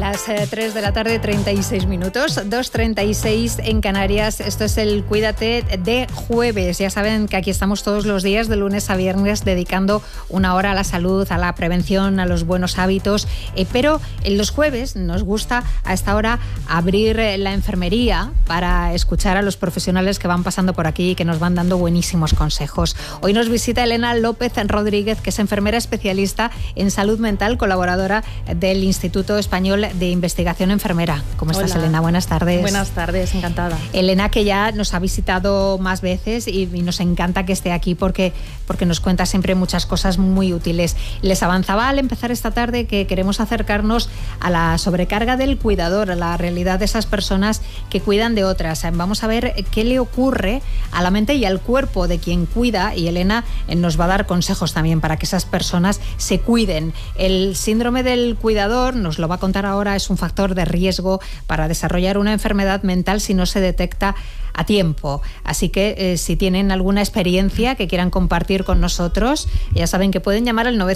Las 3 de la tarde, 36 minutos, 2:36 en Canarias. Esto es el Cuídate de jueves. Ya saben que aquí estamos todos los días, de lunes a viernes, dedicando una hora a la salud, a la prevención, a los buenos hábitos. Pero en los jueves nos gusta a esta hora abrir la enfermería para escuchar a los profesionales que van pasando por aquí y que nos van dando buenísimos consejos. Hoy nos visita Elena López Rodríguez, que es enfermera especialista en salud mental, colaboradora del Instituto Español de Investigación Enfermera. ¿Cómo estás, Elena? Buenas tardes. Buenas tardes, encantada. Elena, que ya nos ha visitado más veces y nos encanta que esté aquí porque nos cuenta siempre muchas cosas muy útiles. Les avanzaba al empezar esta tarde que queremos acercarnos a la sobrecarga del cuidador, a la realidad de esas personas que cuidan de otras. Vamos a ver qué le ocurre a la mente y al cuerpo de quien cuida, y Elena nos va a dar consejos también para que esas personas se cuiden. El síndrome del cuidador, nos lo va a contar ahora, es un factor de riesgo para desarrollar una enfermedad mental si no se detecta a tiempo. Así que si tienen alguna experiencia que quieran compartir con nosotros, ya saben que pueden llamar al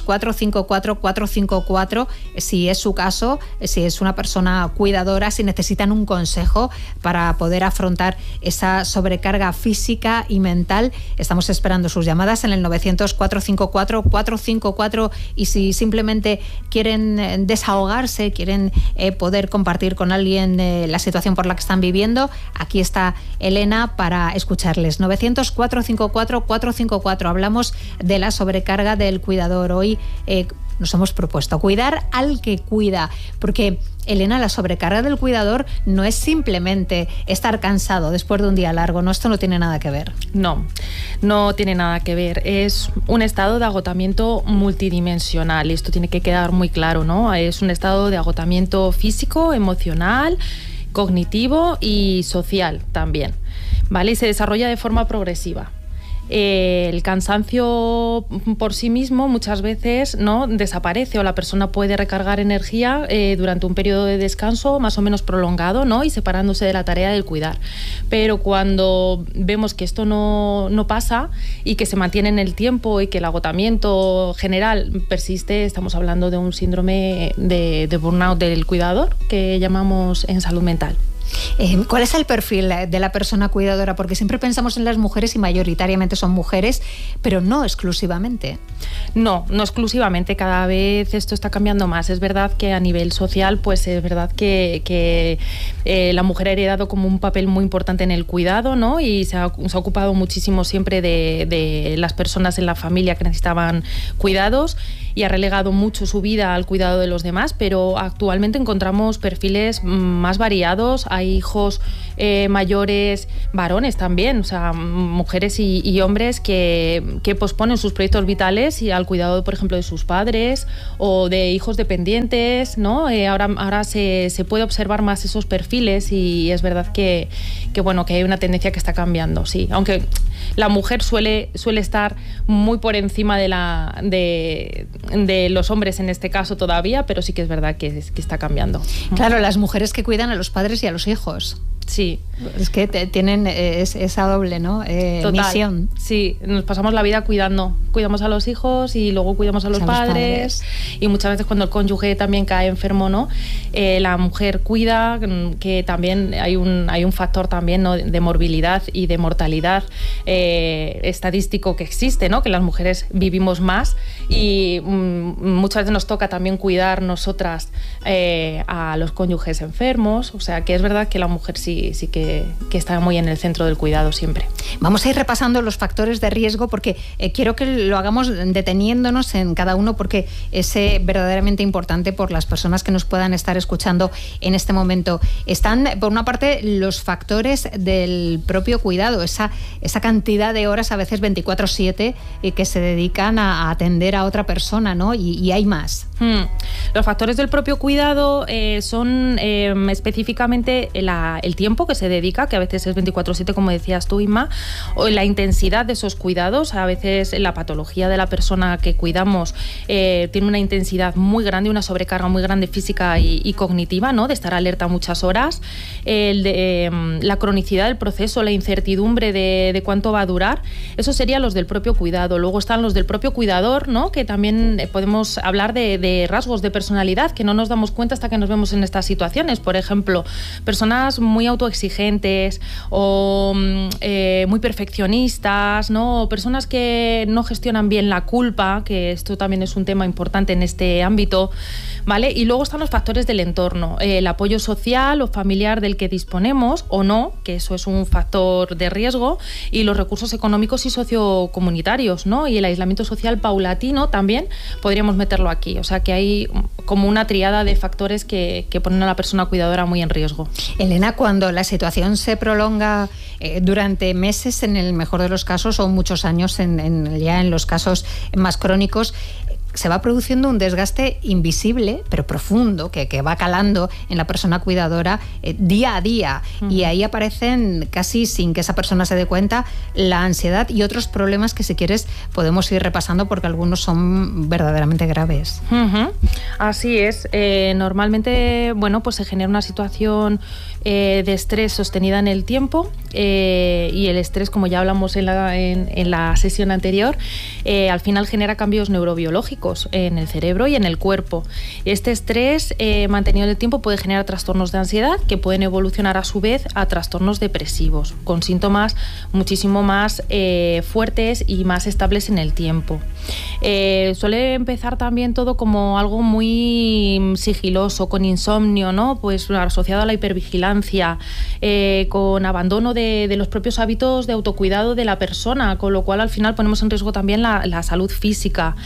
900-454-454 si es su caso, si es una persona cuidadora, si necesitan un consejo para poder afrontar esa sobrecarga física y mental. Estamos esperando sus llamadas en el 900-454-454, y si simplemente quieren desahogarse, quieren poder compartir con alguien la situación por la que están viviendo, aquí está Elena para escucharles. 900-454-454. Hablamos de la sobrecarga del cuidador. Hoy nos hemos propuesto cuidar al que cuida, porque, Elena, la sobrecarga del cuidador no es simplemente estar cansado después de un día largo, ¿no? Esto no tiene nada que ver. No tiene nada que ver. Es un estado de agotamiento multidimensional, y esto tiene que quedar muy claro, ¿no? Es un estado de agotamiento físico, emocional, cognitivo y social también, ¿vale? Y se desarrolla de forma progresiva. El cansancio por sí mismo muchas veces no desaparece, o la persona puede recargar energía durante un periodo de descanso más o menos prolongado, ¿no? Y separándose de la tarea del cuidar. Pero cuando vemos que esto no pasa y que se mantiene en el tiempo y que el agotamiento general persiste, estamos hablando de un síndrome de burnout del cuidador, que llamamos en salud mental. ¿Cuál es el perfil de la persona cuidadora? Porque siempre pensamos en las mujeres y mayoritariamente son mujeres, pero no exclusivamente. No exclusivamente, cada vez esto está cambiando más. Es verdad que a nivel social, pues es verdad que la mujer ha heredado como un papel muy importante en el cuidado, ¿no? Y se ha ocupado muchísimo siempre de las personas en la familia que necesitaban cuidados, y ha relegado mucho su vida al cuidado de los demás, pero actualmente encontramos perfiles más variados. Hay hijos mayores, varones también, o sea, mujeres y hombres que posponen sus proyectos vitales y al cuidado, por ejemplo, de sus padres o de hijos dependientes, ¿no? Ahora se puede observar más esos perfiles, y es verdad que hay una tendencia que está cambiando, sí. Aunque la mujer suele estar muy por encima de los hombres en este caso todavía, pero sí que es verdad que está cambiando. Claro, las mujeres que cuidan a los padres y a los hijos. Sí. Es que tienen esa doble, ¿no? Misión. Sí, nos pasamos la vida cuidando. Cuidamos a los hijos y luego cuidamos a los padres. Y muchas veces cuando el cónyuge también cae enfermo, ¿no? La mujer cuida, que también hay un factor también, ¿no?, de morbilidad y de mortalidad estadístico que existe, ¿no? Que las mujeres vivimos más, y muchas veces nos toca también cuidar nosotras a los cónyuges enfermos. O sea, que es verdad que la mujer sí que está muy en el centro del cuidado siempre. Vamos a ir repasando los factores de riesgo, porque quiero que lo hagamos deteniéndonos en cada uno, porque es verdaderamente importante por las personas que nos puedan estar escuchando en este momento. Están, por una parte, los factores del propio cuidado, esa cantidad de horas, a veces 24/7, que se dedican a atender a otra persona, ¿no? Y hay más. Los factores del propio cuidado son específicamente el tiempo que se dedica, que a veces es 24/7, como decías tú, Inma, o la intensidad de esos cuidados. A veces la patología de la persona que cuidamos tiene una intensidad muy grande, una sobrecarga muy grande física y cognitiva, ¿no? De estar alerta muchas horas. La cronicidad del proceso, la incertidumbre de cuánto va a durar, eso serían los del propio cuidado. Luego están los del propio cuidador, ¿no? Que también podemos hablar de de rasgos de personalidad que no nos damos cuenta hasta que nos vemos en estas situaciones. Por ejemplo, personas muy autoexigentes o muy perfeccionistas, ¿no? O personas que no gestionan bien la culpa, que esto también es un tema importante en este ámbito, ¿vale? Y luego están los factores del entorno, el apoyo social o familiar del que disponemos o no, que eso es un factor de riesgo, y los recursos económicos y sociocomunitarios, ¿no? Y el aislamiento social paulatino también podríamos meterlo aquí. O sea que hay como una triada de factores que ponen a la persona cuidadora muy en riesgo. Elena, cuando la situación se prolonga durante meses, en el mejor de los casos, o muchos años ya en los casos más crónicos, se va produciendo un desgaste invisible, pero profundo, que va calando en la persona cuidadora día a día. Y ahí aparecen, casi sin que esa persona se dé cuenta, la ansiedad y otros problemas que, si quieres, podemos ir repasando, porque algunos son verdaderamente graves. Así es. Normalmente, bueno, pues se genera una situación de estrés sostenida en el tiempo, y el estrés, como ya hablamos en la sesión anterior, al final genera cambios neurobiológicos en el cerebro y en el cuerpo. Este estrés mantenido en el tiempo puede generar trastornos de ansiedad que pueden evolucionar a su vez a trastornos depresivos, con síntomas muchísimo más fuertes y más estables en el tiempo. Suele empezar también todo como algo muy sigiloso, con insomnio, ¿no? Pues asociado a la hipervigilancia, con abandono de los propios hábitos de autocuidado de la persona, con lo cual al final ponemos en riesgo también la salud física.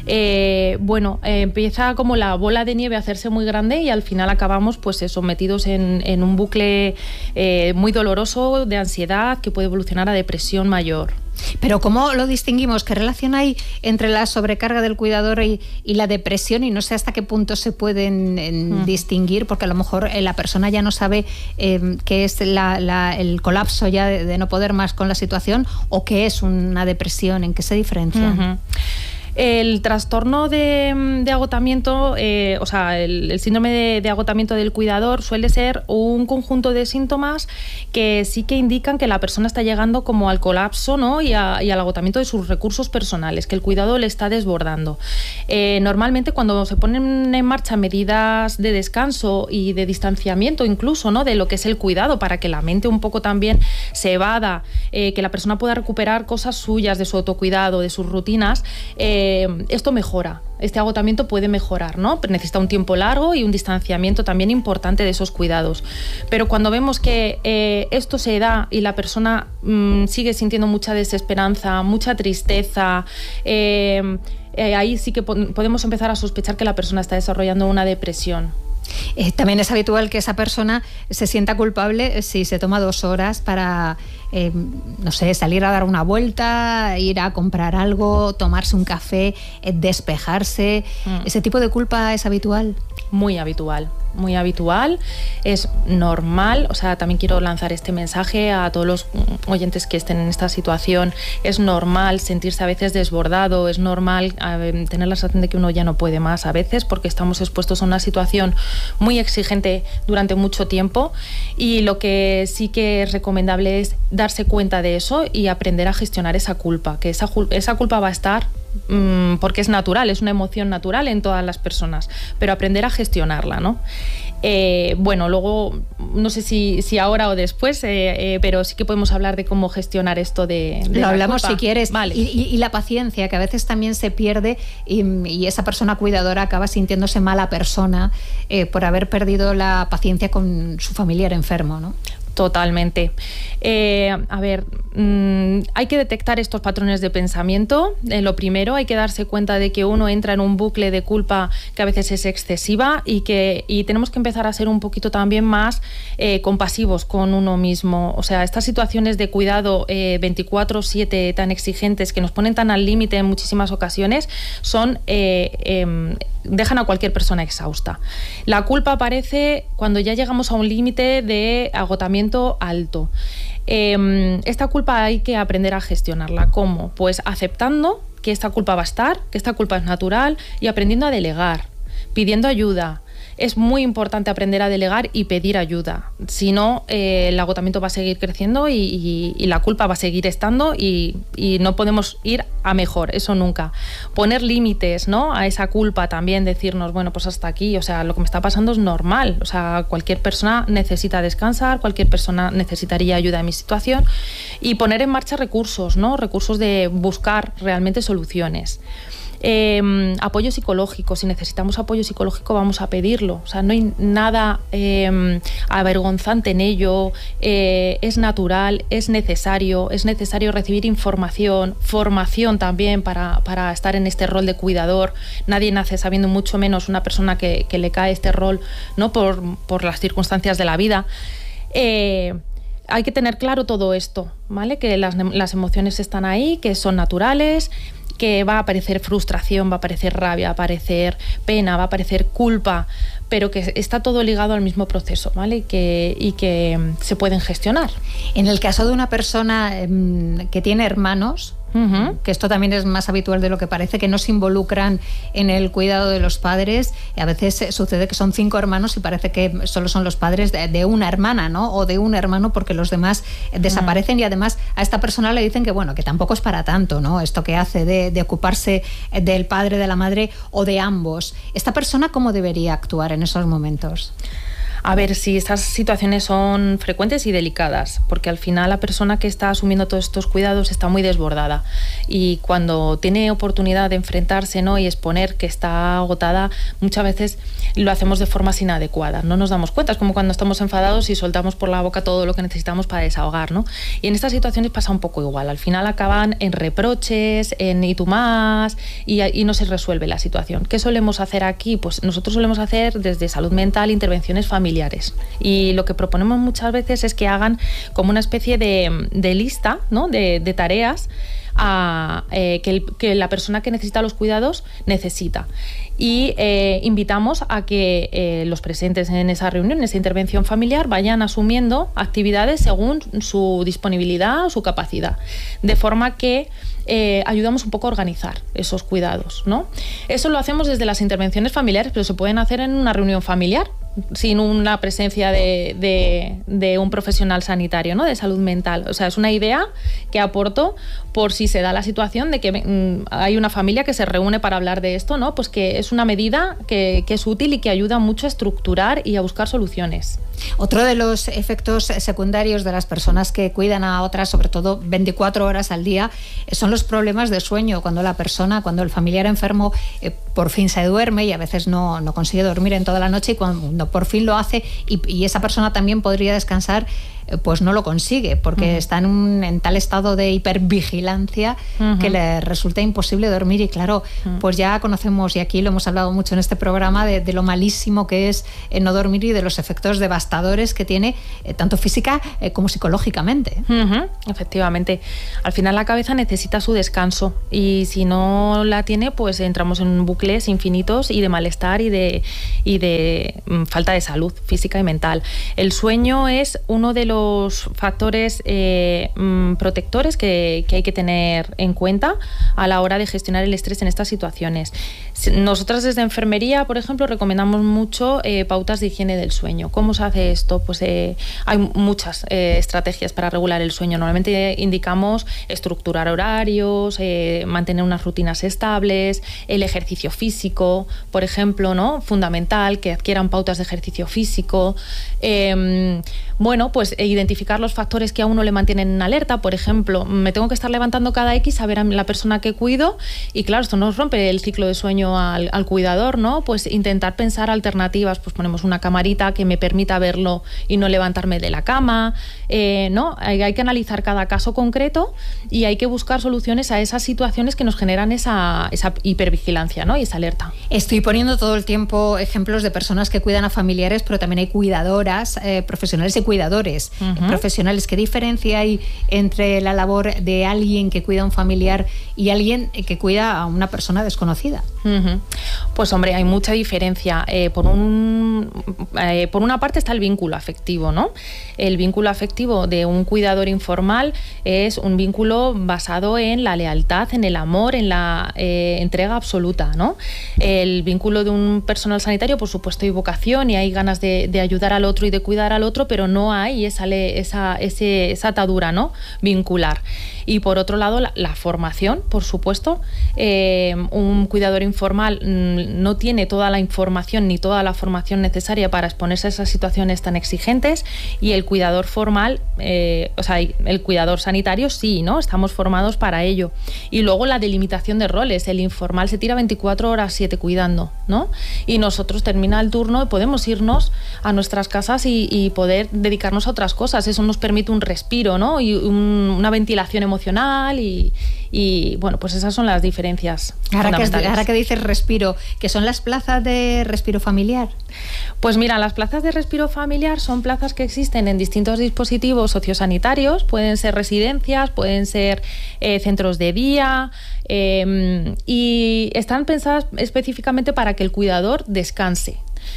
Empieza como la bola de nieve a hacerse muy grande y al final acabamos pues metidos en un bucle muy doloroso de ansiedad que puede evolucionar a depresión mayor. Pero ¿cómo lo distinguimos? ¿Qué relación hay entre la sobrecarga del cuidador y la depresión? Y no sé hasta qué punto se pueden distinguir, porque a lo mejor la persona ya no sabe qué es el colapso ya de no poder más con la situación, o qué es una depresión, ¿en qué se diferencian? El trastorno de agotamiento, el síndrome de agotamiento del cuidador suele ser un conjunto de síntomas que sí que indican que la persona está llegando como al colapso, ¿no? y al agotamiento de sus recursos personales, que el cuidado le está desbordando. Normalmente, cuando se ponen en marcha medidas de descanso y de distanciamiento incluso, ¿no?, de lo que es el cuidado, para que la mente un poco también se evada, que la persona pueda recuperar cosas suyas de su autocuidado, de sus rutinas, esto mejora. Este agotamiento puede mejorar, ¿no? Pero necesita un tiempo largo y un distanciamiento también importante de esos cuidados. Pero cuando vemos que esto se da y la persona sigue sintiendo mucha desesperanza, mucha tristeza, ahí sí que podemos empezar a sospechar que la persona está desarrollando una depresión. También es habitual que esa persona se sienta culpable si se toma 2 horas para, no sé, salir a dar una vuelta, ir a comprar algo, tomarse un café, despejarse. ¿Ese tipo de culpa es habitual? Muy habitual. Muy habitual, es normal. O sea, también quiero lanzar este mensaje a todos los oyentes que estén en esta situación. Es normal sentirse a veces desbordado, es normal tener la sensación de que uno ya no puede más a veces, porque estamos expuestos a una situación muy exigente durante mucho tiempo, y lo que sí que es recomendable es darse cuenta de eso y aprender a gestionar esa culpa, que esa culpa va a estar porque es natural, es una emoción natural en todas las personas, pero aprender a gestionarla, ¿no? Luego, no sé si ahora o después, pero sí que podemos hablar de cómo gestionar esto de lo hablamos culpa. Si quieres. Vale. Y la paciencia, que a veces también se pierde, y esa persona cuidadora acaba sintiéndose mala persona por haber perdido la paciencia con su familiar enfermo, ¿no? Totalmente. Hay que detectar estos patrones de pensamiento. Lo primero, hay que darse cuenta de que uno entra en un bucle de culpa que a veces es excesiva, y tenemos que empezar a ser un poquito también más compasivos con uno mismo. O sea, estas situaciones de cuidado 24/7 tan exigentes, que nos ponen tan al límite en muchísimas ocasiones, dejan a cualquier persona exhausta. La culpa aparece cuando ya llegamos a un límite de agotamiento alto. Esta culpa hay que aprender a gestionarla. ¿Cómo? Pues aceptando que esta culpa va a estar, que esta culpa es natural, y aprendiendo a delegar, pidiendo ayuda, es muy importante aprender a delegar y pedir ayuda. Si no, el agotamiento va a seguir creciendo y la culpa va a seguir estando y no podemos ir a mejor, eso nunca. Poner límites, ¿no?, a esa culpa también, decirnos, bueno, pues hasta aquí, o sea, lo que me está pasando es normal, o sea, cualquier persona necesita descansar, cualquier persona necesitaría ayuda en mi situación, y poner en marcha recursos, ¿no?, recursos de buscar realmente soluciones. Apoyo psicológico, si necesitamos apoyo psicológico vamos a pedirlo, o sea, no hay nada avergonzante en ello, es natural, es necesario recibir información, formación también para estar en este rol de cuidador. Nadie nace sabiendo, mucho menos una persona que le cae este rol, ¿no?, por las circunstancias de la vida. Hay que tener claro todo esto, ¿vale?, que las emociones están ahí, que son naturales, que va a aparecer frustración, va a aparecer rabia, va a aparecer pena, va a aparecer culpa, pero que está todo ligado al mismo proceso, ¿vale?, y que se pueden gestionar. En el caso de una persona que tiene hermanos, que esto también es más habitual de lo que parece, que no se involucran en el cuidado de los padres, y a veces sucede que son 5 hermanos y parece que solo son los padres de una hermana, ¿no?, o de un hermano, porque los demás desaparecen, y además a esta persona le dicen que bueno, que tampoco es para tanto, ¿no?, esto que hace de ocuparse del padre, de la madre o de ambos. ¿Esta persona cómo debería actuar en esos momentos? A ver, si estas situaciones son frecuentes y delicadas, porque al final la persona que está asumiendo todos estos cuidados está muy desbordada, y cuando tiene oportunidad de enfrentarse, ¿no?, y exponer que está agotada, muchas veces lo hacemos de formas inadecuadas, no nos damos cuenta. Es como cuando estamos enfadados y soltamos por la boca todo lo que necesitamos para desahogar, ¿no? Y en estas situaciones pasa un poco igual, al final acaban en reproches, en y tú más, y no se resuelve la situación. ¿Qué solemos hacer aquí? Pues nosotros solemos hacer desde salud mental intervenciones familiares, y lo que proponemos muchas veces es que hagan como una especie de lista, ¿no?, de tareas que la persona que necesita los cuidados necesita, y invitamos a que los presentes en esa reunión, en esa intervención familiar, vayan asumiendo actividades según su disponibilidad o su capacidad, de forma que ayudamos un poco a organizar esos cuidados, ¿no? Eso lo hacemos desde las intervenciones familiares, pero se pueden hacer en una reunión familiar sin una presencia de un profesional sanitario, ¿no?, de salud mental. O sea, es una idea que aporto por si se da la situación de que hay una familia que se reúne para hablar de esto, ¿no? Pues que es una medida que es útil y que ayuda mucho a estructurar y a buscar soluciones. Otro de los efectos secundarios de las personas que cuidan a otras, sobre todo 24 horas al día, son los problemas de sueño. Cuando el familiar enfermo por fin se duerme, y a veces no consigue dormir en toda la noche, y cuando por fin lo hace y esa persona también podría descansar, pues no lo consigue, porque está en tal estado de hipervigilancia que le resulta imposible dormir. Y claro, pues ya conocemos, y aquí lo hemos hablado mucho en este programa, de lo malísimo que es no dormir y de los efectos devastadores que tiene tanto física como psicológicamente. Efectivamente, al final la cabeza necesita su descanso, y si no la tiene, pues entramos en bucles infinitos y de malestar y de falta de salud física y mental. El sueño es uno de los factores protectores que hay que tener en cuenta a la hora de gestionar el estrés en estas situaciones. Nosotras desde enfermería, por ejemplo, recomendamos mucho pautas de higiene del sueño. ¿Cómo se hace esto? Pues hay muchas estrategias para regular el sueño. Normalmente indicamos estructurar horarios, mantener unas rutinas estables, el ejercicio físico, por ejemplo, ¿no?, fundamental, que adquieran pautas de ejercicio físico. Bueno, pues identificar los factores que a uno le mantienen en alerta. Por ejemplo, me tengo que estar levantando cada X a ver a la persona que cuido, y claro, esto nos rompe el ciclo de sueño al cuidador, ¿no? Pues intentar pensar alternativas, pues ponemos una camarita que me permita verlo y no levantarme de la cama, ¿no? Hay que analizar cada caso concreto y hay que buscar soluciones a esas situaciones que nos generan esa hipervigilancia, ¿no?, y esa alerta. Estoy poniendo todo el tiempo ejemplos de personas que cuidan a familiares, pero también hay cuidadoras, profesionales y cuidadores profesionales. ¿Qué diferencia hay entre la labor de alguien que cuida a un familiar y alguien que cuida a una persona desconocida? Pues hombre, hay mucha diferencia. Por una parte está el vínculo afectivo, ¿no? El vínculo afectivo de un cuidador informal es un vínculo basado en la lealtad, en el amor, en la entrega absoluta, ¿no? El vínculo de un personal sanitario, por supuesto, hay vocación y hay ganas de ayudar al otro y de cuidar al otro, pero no hay esa atadura, ¿no? Vincular. Y por otro lado, la formación, por supuesto. Un cuidador informal no tiene toda la información ni toda la formación necesaria para exponerse a esas situaciones tan exigentes, y el cuidador formal, el cuidador sanitario sí, ¿no? Estamos formados para ello. Y luego la delimitación de roles. El informal se tira 24 horas 7 cuidando, ¿no? Y nosotros termina el turno y podemos irnos a nuestras casas y poder dedicarnos a otras cosas. Eso nos permite un respiro, ¿no? Y una ventilación emocional y bueno, pues esas son las diferencias fundamentales. Ahora que dices respiro, ¿qué son las plazas de respiro familiar? Pues mira, las plazas de respiro familiar son plazas que existen en distintos dispositivos sociosanitarios, pueden ser residencias, pueden ser centros de día, y están pensadas específicamente para que el cuidador descanse.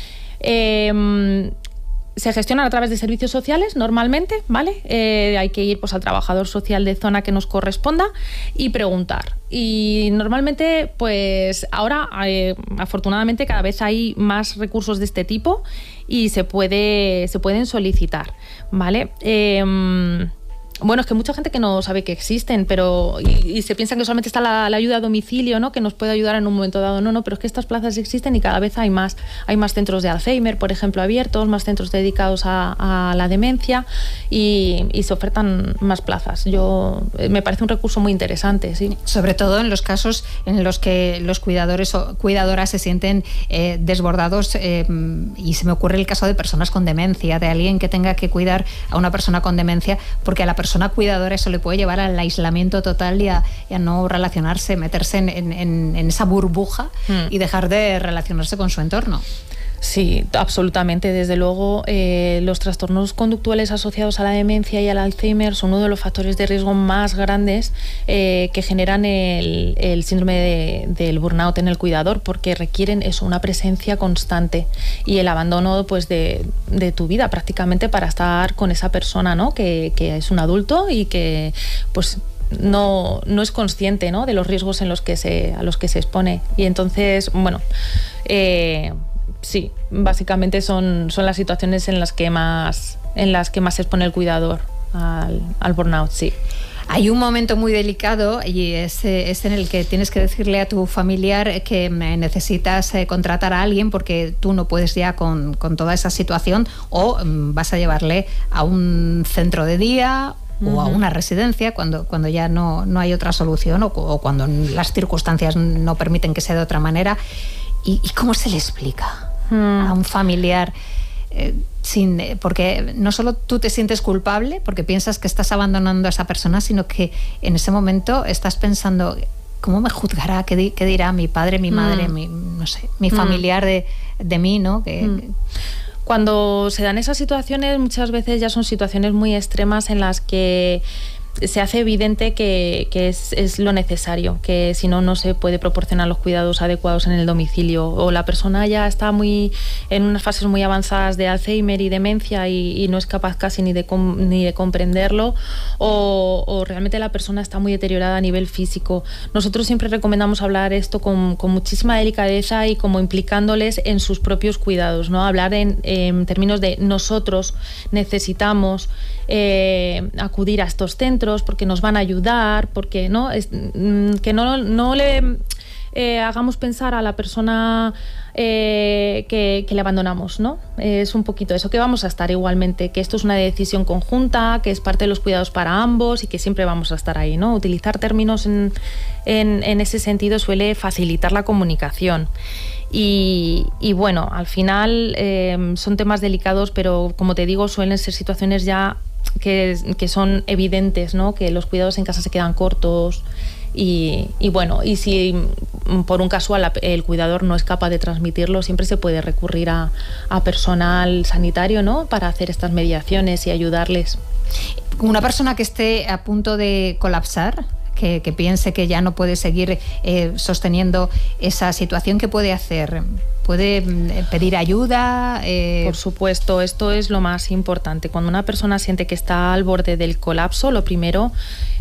Se gestionan a través de servicios sociales normalmente, ¿vale? Hay que ir pues al trabajador social de zona que nos corresponda y preguntar. Y normalmente, pues ahora, afortunadamente, cada vez hay más recursos de este tipo y se pueden solicitar, ¿vale? Bueno, es que mucha gente que no sabe que existen, pero y se piensa que solamente está la ayuda a domicilio, ¿no? Que nos puede ayudar en un momento dado. No, pero es que estas plazas existen y cada vez hay más. Hay más centros de Alzheimer, por ejemplo, abiertos, más centros dedicados a la demencia y se ofertan más plazas. Me parece un recurso muy interesante, sí. Sobre todo en los casos en los que los cuidadores o cuidadoras se sienten desbordados, y se me ocurre el caso de personas con demencia, de alguien que tenga que cuidar a una persona con demencia, porque a la persona cuidadora eso le puede llevar al aislamiento total y a no relacionarse, meterse en esa burbuja y dejar de relacionarse con su entorno. Sí, absolutamente. Desde luego, los trastornos conductuales asociados a la demencia y al Alzheimer son uno de los factores de riesgo más grandes que generan el síndrome del burnout en el cuidador, porque requieren una presencia constante y el abandono pues de tu vida prácticamente para estar con esa persona, ¿no? que es un adulto y que pues no es consciente, ¿no? De los riesgos a los que se expone. Y entonces, bueno, sí, básicamente son las situaciones en las que más se expone el cuidador al burnout, sí. Hay un momento muy delicado y es en el que tienes que decirle a tu familiar que necesitas contratar a alguien porque tú no puedes ya con toda esa situación, o vas a llevarle a un centro de día o a una residencia cuando ya no hay otra solución, o cuando las circunstancias no permiten que sea de otra manera. ¿Y cómo se le explica a un familiar? Porque no solo tú te sientes culpable porque piensas que estás abandonando a esa persona, sino que en ese momento estás pensando, ¿cómo me juzgará? ¿Qué dirá mi padre, mi madre, mi familiar de mí, ¿no? Cuando se dan esas situaciones, muchas veces ya son situaciones muy extremas en las que se hace evidente que es lo necesario, que si no se puede proporcionar los cuidados adecuados en el domicilio, o la persona ya está en unas fases muy avanzadas de Alzheimer y demencia y no es capaz casi ni de comprenderlo, o realmente la persona está muy deteriorada a nivel físico. Nosotros siempre recomendamos hablar esto con muchísima delicadeza y como implicándoles en sus propios cuidados, ¿no? Hablar en términos de nosotros necesitamos acudir a estos centros porque nos van a ayudar, porque que no le hagamos pensar a la persona que le abandonamos, ¿no? Es un poquito eso, que vamos a estar igualmente, que esto es una decisión conjunta, que es parte de los cuidados para ambos y que siempre vamos a estar ahí, ¿no? Utilizar términos en ese sentido suele facilitar la comunicación. Y bueno, al final son temas delicados, pero como te digo, suelen ser situaciones ya que son evidentes, ¿no? Que los cuidados en casa se quedan cortos y bueno, y si por un casual el cuidador no es capaz de transmitirlo, siempre se puede recurrir a personal sanitario, ¿no? Para hacer estas mediaciones y ayudarles. Una persona que esté a punto de colapsar, que piense que ya no puede seguir sosteniendo esa situación, ¿qué puede hacer? ¿Puede pedir ayuda? Por supuesto, esto es lo más importante. Cuando una persona siente que está al borde del colapso, lo primero,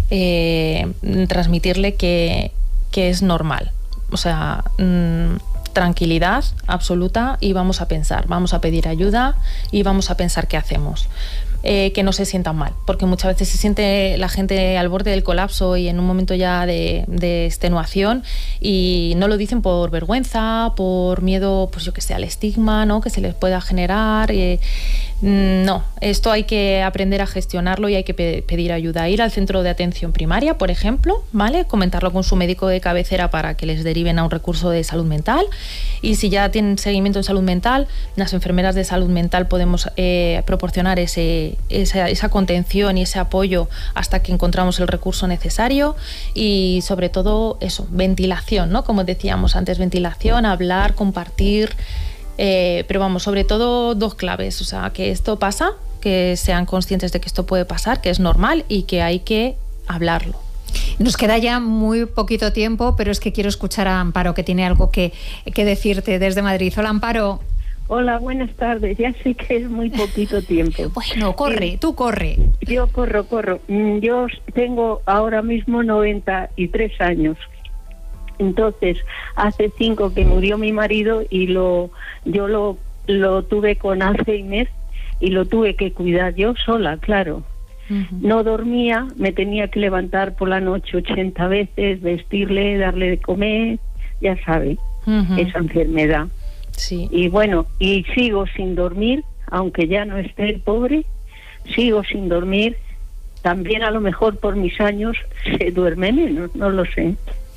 transmitirle que es normal. O sea, tranquilidad absoluta, y vamos a pensar, vamos a pedir ayuda y vamos a pensar qué hacemos. Que no se sientan mal, porque muchas veces se siente la gente al borde del colapso y en un momento ya de extenuación, y no lo dicen por vergüenza, por miedo, pues yo que sé, al estigma, ¿no?, que se les pueda generar. No, esto hay que aprender a gestionarlo y hay que pedir ayuda. Ir al centro de atención primaria, por ejemplo, ¿vale? Comentarlo con su médico de cabecera para que les deriven a un recurso de salud mental, y si ya tienen seguimiento en salud mental, las enfermeras de salud mental podemos proporcionar esa contención y ese apoyo hasta que encontramos el recurso necesario. Y sobre todo eso, ventilación, ¿no? Como decíamos antes, ventilación, hablar, compartir, pero vamos, sobre todo 2 claves, o sea, que esto pasa, que sean conscientes de que esto puede pasar, que es normal y que hay que hablarlo. Nos queda ya muy poquito tiempo, pero es que quiero escuchar a Amparo, que tiene algo que decirte desde Madrid. Hola, Amparo. Hola, buenas tardes. Ya sé que es muy poquito tiempo. Bueno, corre, tú corre. Yo corro. Yo tengo ahora mismo 93 años. Entonces, hace 5 que murió mi marido y yo lo tuve con Alzheimer y lo tuve que cuidar yo sola, claro. No dormía, me tenía que levantar por la noche 80 veces, vestirle, darle de comer, ya sabe, esa enfermedad. Sí. Y bueno, y sigo sin dormir, aunque ya no esté el pobre, sigo sin dormir. También a lo mejor por mis años se duerme menos, no lo sé.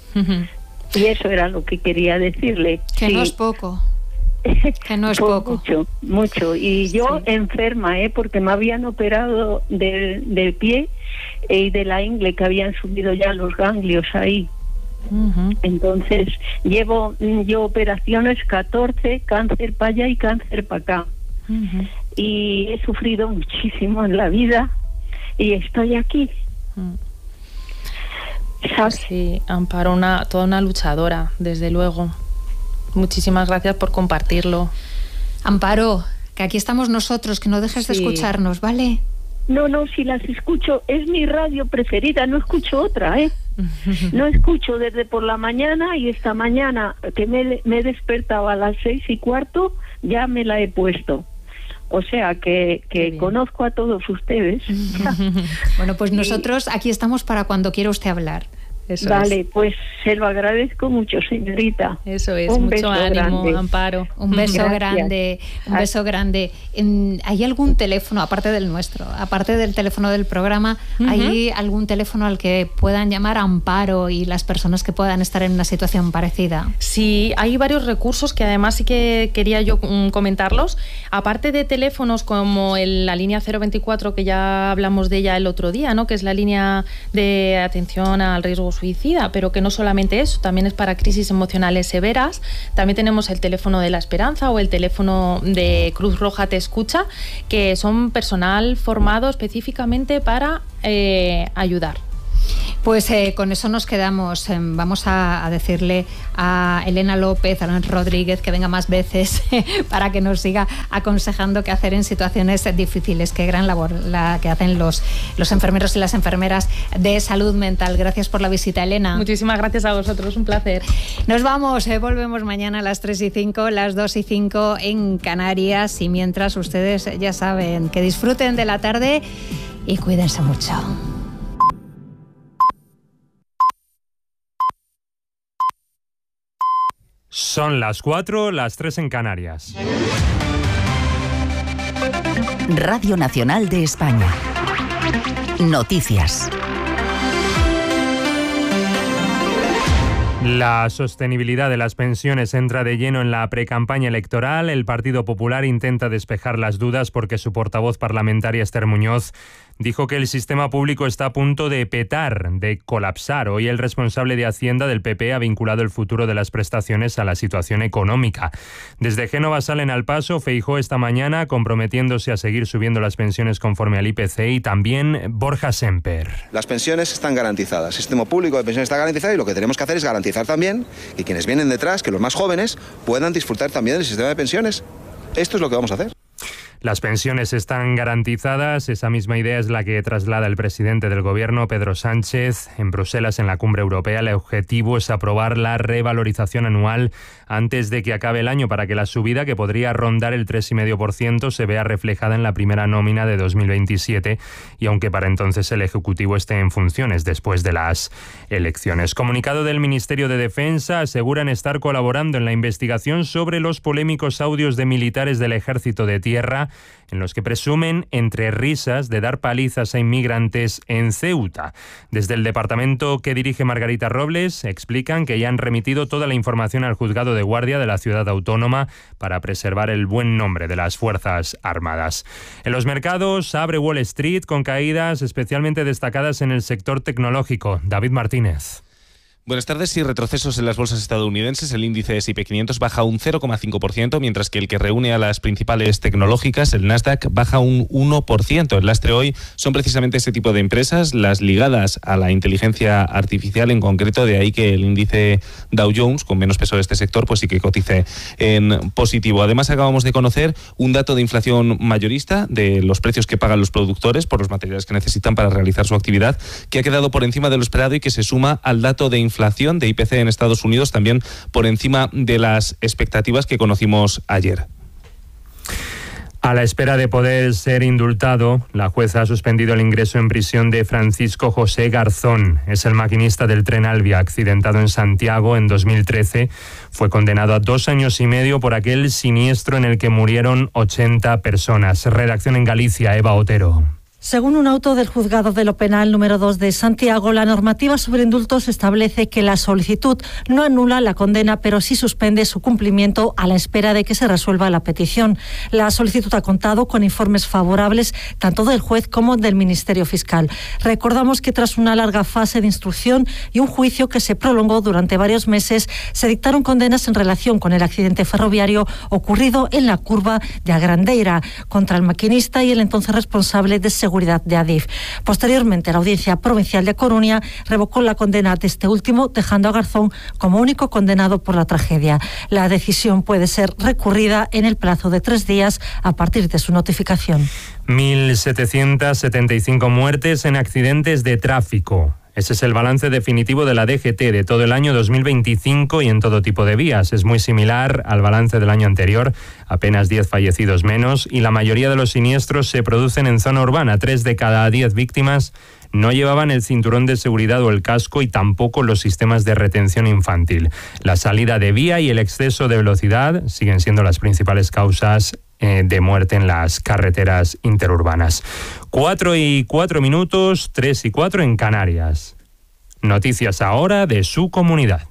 Y eso era lo que quería decirle. Que sí. No es poco. Que no es poco. Mucho. Y yo enferma, porque me habían operado del pie y de la ingle, que habían subido ya los ganglios ahí. Entonces llevo yo operaciones 14, cáncer para allá y cáncer para acá. Y he sufrido muchísimo en la vida y estoy aquí. ¿Sabes? Sí, Amparo, toda una luchadora, desde luego. Muchísimas gracias por compartirlo. Amparo, que aquí estamos nosotros, que no dejes de escucharnos, ¿vale? No, si las escucho, es mi radio preferida, no escucho otra, No escucho desde por la mañana, y esta mañana que me he despertado a las 6:15, ya me la he puesto. O sea que conozco a todos ustedes. Bueno, pues nosotros aquí estamos para cuando quiera usted hablar. Eso vale, es. Pues se lo agradezco mucho, señorita. Eso es, un mucho ánimo, grande. Amparo. Un beso Gracias. grande, un beso grande. ¿Hay algún teléfono, aparte del nuestro, aparte del teléfono del programa, hay algún teléfono al que puedan llamar Amparo y las personas que puedan estar en una situación parecida? Sí, hay varios recursos que además sí que quería yo comentarlos. Aparte de teléfonos como la línea 024, que ya hablamos de ella el otro día, ¿no?, que es la línea de atención al riesgo suicida, pero que no solamente eso, también es para crisis emocionales severas. También tenemos el teléfono de la Esperanza o el teléfono de Cruz Roja Te Escucha, que son personal formado específicamente para ayudar. Pues con eso nos quedamos. Vamos a decirle a Elena López, a Lorenzo Rodríguez, que venga más veces para que nos siga aconsejando qué hacer en situaciones difíciles. Qué gran labor la que hacen los enfermeros y las enfermeras de salud mental. Gracias por la visita, Elena. Muchísimas gracias a vosotros, un placer. Nos vamos, volvemos mañana a las 3:05, las 2:05 en Canarias. Y mientras, ustedes ya saben, que disfruten de la tarde y cuídense mucho. Son las 4, las 3 en Canarias. Radio Nacional de España. Noticias. La sostenibilidad de las pensiones entra de lleno en la precampaña electoral. El Partido Popular intenta despejar las dudas porque su portavoz parlamentaria, Esther Muñoz, dijo que el sistema público está a punto de petar, de colapsar. Hoy el responsable de Hacienda del PP ha vinculado el futuro de las prestaciones a la situación económica. Desde Génova salen al paso Feijóo esta mañana comprometiéndose a seguir subiendo las pensiones conforme al IPC, y también Borja Semper. Las pensiones están garantizadas, el sistema público de pensiones está garantizado, y lo que tenemos que hacer es garantizar también que quienes vienen detrás, que los más jóvenes, puedan disfrutar también del sistema de pensiones. Esto es lo que vamos a hacer. Las pensiones están garantizadas. Esa misma idea es la que traslada el presidente del Gobierno, Pedro Sánchez, en Bruselas, en la Cumbre Europea. El objetivo es aprobar la revalorización anual antes de que acabe el año, para que la subida, que podría rondar el 3,5%, se vea reflejada en la primera nómina de 2027, y aunque para entonces el Ejecutivo esté en funciones después de las elecciones. Comunicado del Ministerio de Defensa: aseguran estar colaborando en la investigación sobre los polémicos audios de militares del Ejército de Tierra, en los que presumen, entre risas, de dar palizas a inmigrantes en Ceuta. Desde el departamento que dirige Margarita Robles explican que ya han remitido toda la información al juzgado de guardia de la ciudad autónoma para preservar el buen nombre de las Fuerzas Armadas. En los mercados abre Wall Street con caídas especialmente destacadas en el sector tecnológico. David Martínez. Buenas tardes. Y retrocesos en las bolsas estadounidenses. El índice S&P 500 baja un 0,5%, mientras que el que reúne a las principales tecnológicas, el Nasdaq, baja un 1%. El lastre hoy son precisamente ese tipo de empresas, las ligadas a la inteligencia artificial en concreto, de ahí que el índice Dow Jones, con menos peso de este sector, pues sí que cotice en positivo. Además, acabamos de conocer un dato de inflación mayorista de los precios que pagan los productores por los materiales que necesitan para realizar su actividad, que ha quedado por encima de lo esperado y que se suma al dato de inflación de IPC en Estados Unidos, también por encima de las expectativas que conocimos ayer. A la espera de poder ser indultado, la jueza ha suspendido el ingreso en prisión de Francisco José Garzón. Es el maquinista del tren Alvia, accidentado en Santiago en 2013. Fue condenado a 2 años y medio por aquel siniestro en el que murieron 80 personas. Redacción en Galicia, Eva Otero. Según un auto del Juzgado de lo Penal número 2 de Santiago, la normativa sobre indultos establece que la solicitud no anula la condena, pero sí suspende su cumplimiento a la espera de que se resuelva la petición. La solicitud ha contado con informes favorables tanto del juez como del Ministerio Fiscal. Recordamos que tras una larga fase de instrucción y un juicio que se prolongó durante varios meses, se dictaron condenas en relación con el accidente ferroviario ocurrido en la curva de Agrandeira contra el maquinista y el entonces responsable de seguridad de Adif. Posteriormente, la Audiencia Provincial de Coruña revocó la condena de este último, dejando a Garzón como único condenado por la tragedia. La decisión puede ser recurrida en el plazo de 3 días a partir de su notificación. 1.775 muertes en accidentes de tráfico. Ese es el balance definitivo de la DGT de todo el año 2025 y en todo tipo de vías. Es muy similar al balance del año anterior, apenas 10 fallecidos menos, y la mayoría de los siniestros se producen en zona urbana. 3 de cada 10 víctimas no llevaban el cinturón de seguridad o el casco, y tampoco los sistemas de retención infantil. La salida de vía y el exceso de velocidad siguen siendo las principales causas de muerte en las carreteras interurbanas. 4:04, 3:04 en Canarias. Noticias ahora de su comunidad.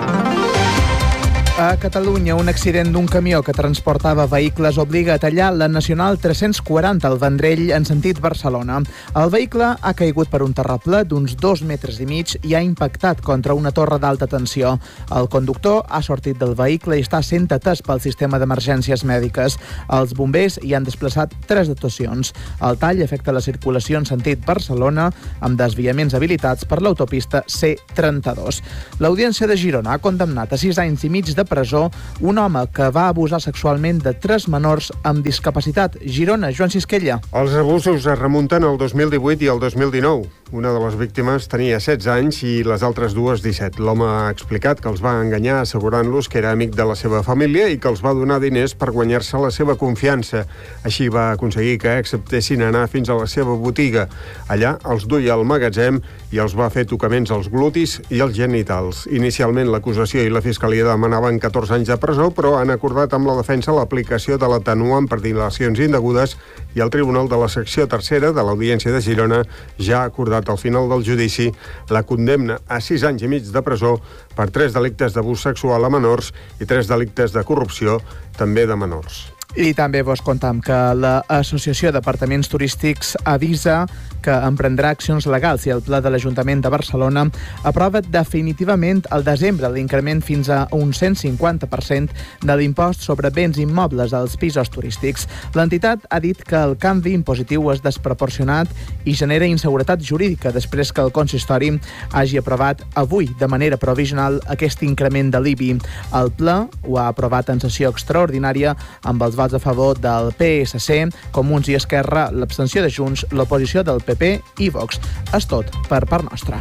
A Catalunya, un accident d'un camió que transportava vehicles obliga a tallar la Nacional 340 al Vendrell en sentit Barcelona. El vehicle ha caigut per un terraplè d'uns 2,5 metres i ha impactat contra una torre d'alta tensió. El conductor ha sortit del vehicle i està sent atès pel sistema d'emergències mèdiques. Els bombers hi han desplaçat 3 dotacions. El tall afecta la circulació en sentit Barcelona amb desviaments habilitats per l'autopista C32. L'Audiència de Girona ha condemnat a 6 anys i mig de presó un home que va abusar sexualment de 3 menors amb discapacitat. Girona, Joan Sisquella. Els abusos es remunten al 2018 i al 2019. Una de les víctimes tenia 16 anys i les altres dues 17. L'home ha explicat que els va enganyar assegurant-los que era amic de la seva família i que els va donar diners per guanyar-se la seva confiança. Així va aconseguir que acceptessin anar fins a la seva botiga. Allà els duia al magatzem i els va fer tocaments als glutis i als genitals. Inicialment l'acusació i la fiscalia demanaven 14 anys de presó, però han acordat amb la defensa l'aplicació de l'atenuant per dilacions indegudes i el Tribunal de la Secció Tercera de l'Audiència de Girona ja ha acordat acordat al final del judici la condemna a 6 anys i mig de presó per 3 delictes d'abús sexual a menors i 3 delictes de corrupció, també de menors. I també vos contam que l'Associació d'Apartaments Turístics avisa que emprendrà accions legals si el Ple de l'Ajuntament de Barcelona aprova definitivament al desembre l'increment fins a un 150% de l'impost sobre béns immobles als pisos turístics. L'entitat ha dit que el canvi impositiu és desproporcionat i genera inseguretat jurídica després que el consistori hagi aprovat avui de manera provisional aquest increment de l'IBI. El Ple ho ha aprovat en sessió extraordinària amb els vots a favor del PSC, Comuns i Esquerra, l'abstenció de Junts, l'oposició del PP i Vox. És tot per part nostra.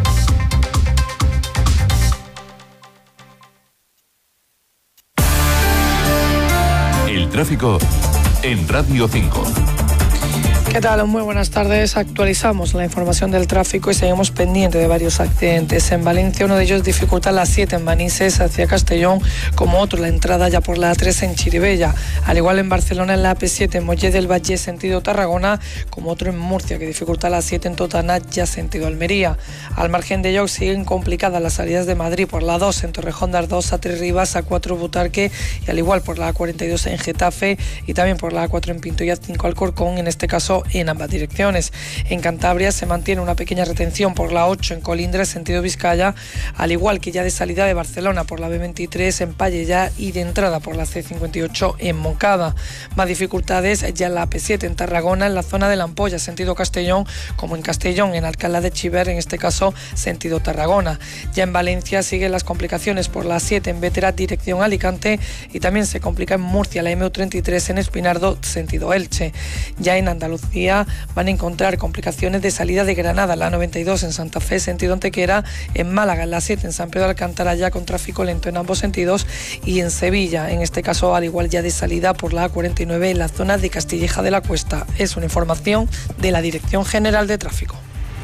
El tráfico en Radio 5. ¿Qué tal? Muy buenas tardes. Actualizamos la información del tráfico y seguimos pendiente de varios accidentes. En Valencia, uno de ellos dificulta la 7 en Manises hacia Castellón, como otro la entrada ya por la A3 en Chirivella. Al igual en Barcelona, en la AP7 en Mollet del Valle sentido Tarragona, como otro en Murcia que dificulta la 7 en Totana ya sentido Almería. Al margen de ello, siguen complicadas las salidas de Madrid por la 2 en Torrejón de Ardoz, A3 Rivas, A4 Butarque y al igual por la A42 en Getafe y también por la A4 en Pinto y A5 Alcorcón, en este caso en ambas direcciones. En Cantabria se mantiene una pequeña retención por la 8 en Colindres, sentido Vizcaya, al igual que ya de salida de Barcelona por la B23 en Pallejà y de entrada por la C58 en Moncada. Más dificultades ya en la P7 en Tarragona, en la zona de la Ampolla, sentido Castellón, como en Castellón, en Alcalá de Chiver, en este caso sentido Tarragona. Ya en Valencia siguen las complicaciones por la 7 en Bétera, dirección Alicante, y también se complica en Murcia la MU33 en Espinardo, sentido Elche. Ya en Andalucía van a encontrar complicaciones de salida de Granada, la 92 en Santa Fe, sentido Antequera, en Málaga, en la 7 en San Pedro de Alcántara, ya con tráfico lento en ambos sentidos, y en Sevilla, en este caso al igual ya de salida por la A49 en la zona de Castilleja de la Cuesta. Es una información de la Dirección General de Tráfico.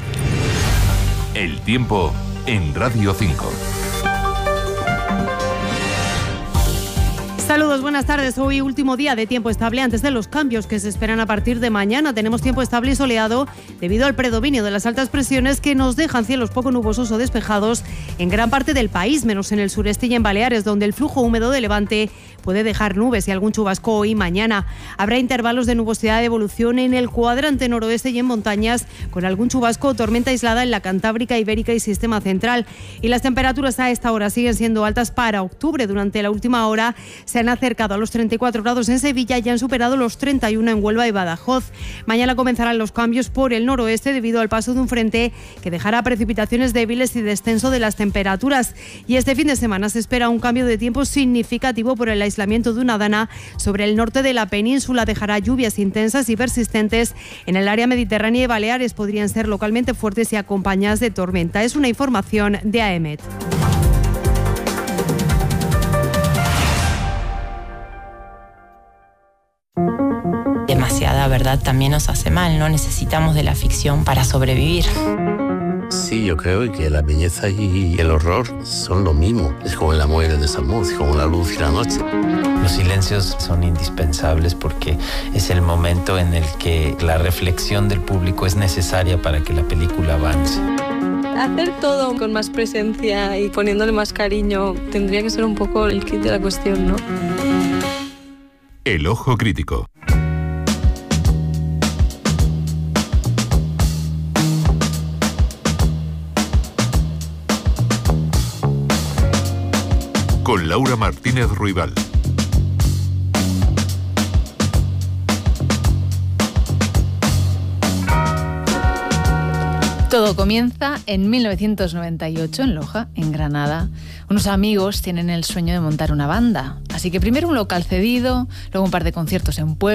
El tiempo en Radio 5. Saludos, buenas tardes. Hoy último día de tiempo estable antes de los cambios que se esperan a partir de mañana. Tenemos tiempo estable y soleado debido al predominio de las altas presiones que nos dejan cielos poco nubosos o despejados en gran parte del país, menos en el sureste y en Baleares, donde el flujo húmedo de levante puede dejar nubes y algún chubasco hoy y mañana. Habrá intervalos de nubosidad de evolución en el cuadrante noroeste y en montañas, con algún chubasco o tormenta aislada en la Cantábrica, Ibérica y Sistema Central. Y las temperaturas a esta hora siguen siendo altas para octubre. Durante la última hora se han acercado a los 34 grados en Sevilla y han superado los 31 en Huelva y Badajoz. Mañana comenzarán los cambios por el noroeste debido al paso de un frente que dejará precipitaciones débiles y descenso de las temperaturas. Y este fin de semana se espera un cambio de tiempo significativo por el aislamiento de una dana sobre el norte de la península. Dejará lluvias intensas y persistentes en el área mediterránea y Baleares. Podrían ser localmente fuertes y acompañadas de tormenta. Es una información de AEMET. Demasiada verdad también nos hace mal, ¿no? Necesitamos de la ficción para sobrevivir. Sí, yo creo que la belleza y el horror son lo mismo. Es como el amor y el desamor, es como la luz y la noche. Los silencios son indispensables porque es el momento en el que la reflexión del público es necesaria para que la película avance. Hacer todo con más presencia y poniéndole más cariño tendría que ser un poco el kit de la cuestión, ¿no? El ojo crítico. Con Laura Martínez Ruibal. Todo comienza en 1998 en Loja, en Granada. Unos amigos tienen el sueño de montar una banda. Así que primero un local cedido, luego un par de conciertos en pueblo.